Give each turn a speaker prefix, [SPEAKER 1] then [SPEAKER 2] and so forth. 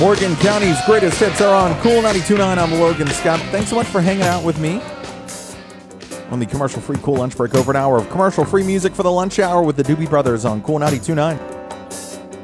[SPEAKER 1] Morgan County's greatest hits are on Cool 92.9. I'm Logan Scott. Thanks so much for hanging out with me on the commercial-free Cool Lunch Break. Over an hour of commercial-free music for the lunch hour with the Doobie Brothers on Cool 92.9.